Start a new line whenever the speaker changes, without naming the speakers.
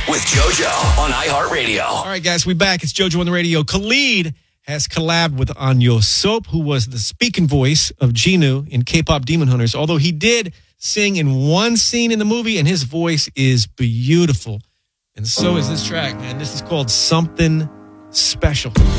with JoJo on iHeartRadio.
All right, guys, we back. It's JoJo on the radio. Khalid has collabed with Anyo Soap, who was the speaking voice of Genu in K-pop Demon Hunters, although he did sing in one scene in the movie, and his voice is beautiful. And so is this track, man. This is called Something Special.